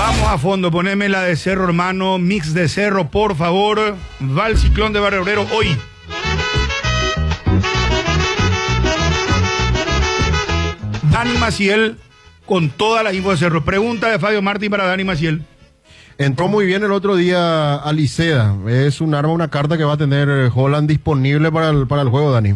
Vamos a fondo, poneme la de Cerro Hermano, mix de Cerro, por favor. Va el Ciclón de Barrio Obrero hoy. Dani Maciel con toda la info de Cerro. Pregunta de Fabio Martín para Dani Maciel. Entró muy bien el otro día a Liceda. Es un arma, una carta que va a tener Holland disponible para el juego, Dani.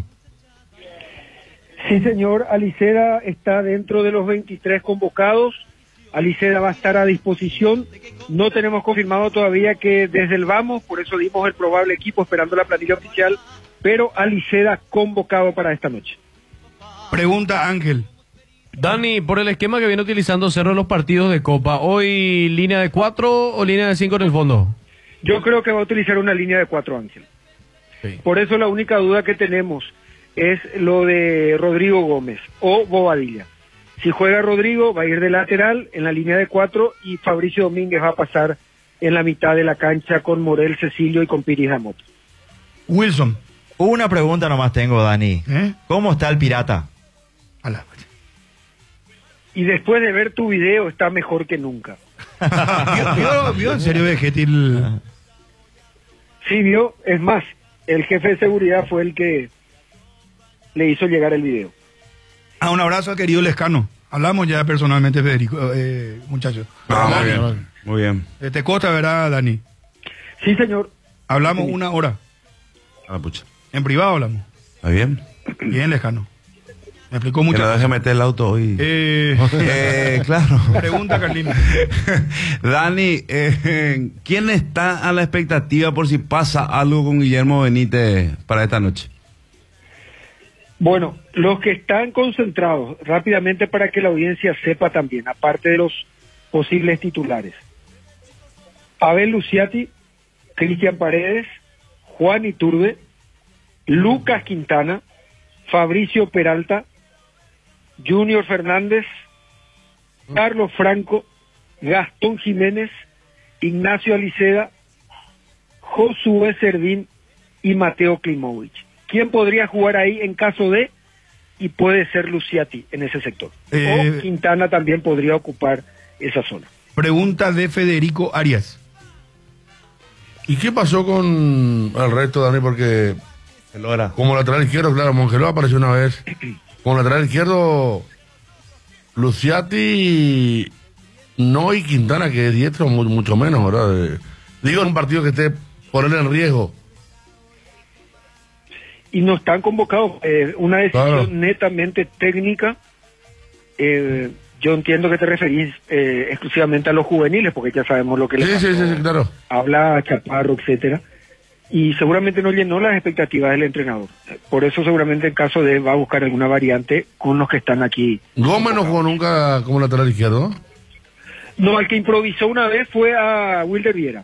Sí, señor. Aliceda está dentro de los 23 convocados. Aliceda va a estar a disposición. No tenemos confirmado todavía que desde el vamos, por eso dimos el probable equipo esperando la planilla oficial, pero Aliceda convocado para esta noche. Pregunta Ángel. Dani, por el esquema que viene utilizando Cerro en los partidos de Copa, ¿hoy línea de 4 o línea de 5 en el fondo? Yo creo que va a utilizar una línea de 4, Ángel. Sí. Por eso la única duda que tenemos es lo de Rodrigo Gómez o Bobadilla. Si juega Rodrigo, va a ir de lateral en la línea de 4 y Fabricio Domínguez va a pasar en la mitad de la cancha con Morel, Cecilio y con Piris Damoto. Wilson. Una pregunta nomás tengo, Dani. ¿Cómo está el Pirata? Y después de ver tu video, está mejor que nunca. ¿Vio en serio Vegetti? Sí, vio. Es más, el jefe de seguridad fue el que le hizo llegar el video. Un abrazo al querido Lescano. Hablamos ya personalmente, Federico, muchachos. Muy bien, muy bien. Te consta, ¿verdad, Dani? Sí, señor. Hablamos Sí. 1 hora. Pucha. En privado hablamos. ¿Está bien? Bien, Lescano. Me explicó mucho. Que no deje meter el auto hoy. Claro. Pregunta, Carlino. Dani, ¿quién está a la expectativa por si pasa algo con Guillermo Benítez para esta noche? Bueno, los que están concentrados, rápidamente para que la audiencia sepa también, aparte de los posibles titulares. Abel Luciati, Cristian Paredes, Juan Iturbe, Lucas Quintana, Fabricio Peralta, Junior Fernández, Carlos Franco, Gastón Jiménez, Ignacio Aliceda, Josué Cerdín y Mateo Klimovich. ¿Quién podría jugar ahí en caso de? Y puede ser Luciati en ese sector. O Quintana también podría ocupar esa zona. Pregunta de Federico Arias. ¿Y qué pasó con el resto, Dani? Porque como lateral izquierdo, claro, Mongeló apareció una vez. Como lateral izquierdo, Luciati, no, y Quintana, que es diestro, mucho menos, ¿verdad? Digo, en un partido que esté por él en riesgo. Y no están convocados, una decisión Claro. netamente técnica. Yo entiendo que te referís exclusivamente a los juveniles, porque ya sabemos lo que les Sí, claro. habla Chaparro, etcétera, y seguramente no llenó las expectativas del entrenador. Por eso seguramente en caso de va a buscar alguna variante con los que están aquí. Gómez no jugó nunca como lateral izquierdo, ¿no? No, el que improvisó una vez fue a Wilder Viera.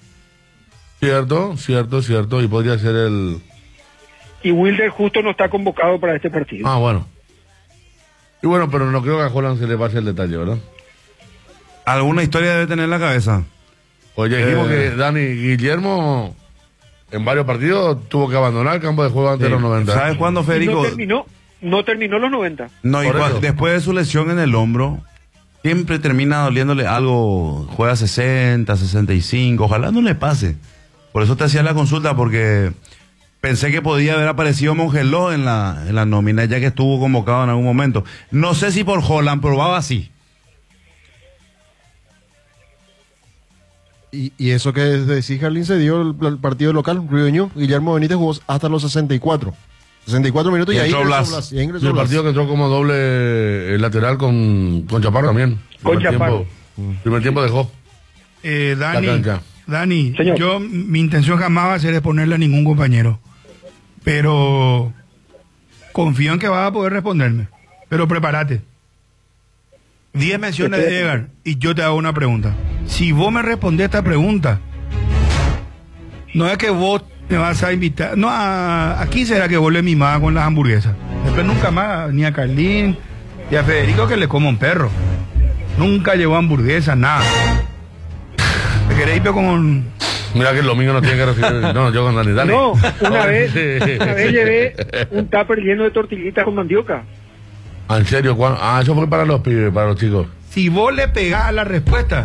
Cierto, y podría ser el... Y Wilder justo no está convocado para este partido. Bueno. Y bueno, pero no creo que a Holland se le pase el detalle, ¿verdad? ¿Alguna historia debe tener en la cabeza? Oye, dijimos que Dani Guillermo en varios partidos tuvo que abandonar el campo de juego antes de los 90. ¿Sabes cuándo, Federico? No terminó los 90. No, después de su lesión en el hombro, siempre termina doliéndole algo, juega 60, 65, ojalá no le pase. Por eso te hacía la consulta, porque pensé que podía haber aparecido Mongeló en la nómina, ya que estuvo convocado en algún momento. No sé si por Holland, probaba así. Y eso que decís, Carlín, se dio el partido local, Ribeño. Guillermo Benítez jugó hasta los 64 minutos y ahí ingresó Blas. Y el partido que entró como doble lateral con Chaparro también. Con Chaparro. Primer tiempo dejó. Dani, mi intención jamás va a ser exponerle a ningún compañero, pero confío en que vas a poder responderme. Pero prepárate. 10 menciones de Edgar y yo te hago una pregunta. Si vos me respondés esta pregunta, no es que vos me vas a invitar, no, aquí será que vos le mimás con las hamburguesas. Después nunca más, ni a Carlín, y a Federico que le como un perro. Nunca llevó hamburguesas, nada. ¿Te querés ir con...? Mira que el domingo no tiene que recibir... No, yo con Dani. No, una vez llevé un tupper lleno de tortillitas con mandioca. ¿En serio? Eso fue para los pibes, para los chicos. Si vos le pegás a la respuesta,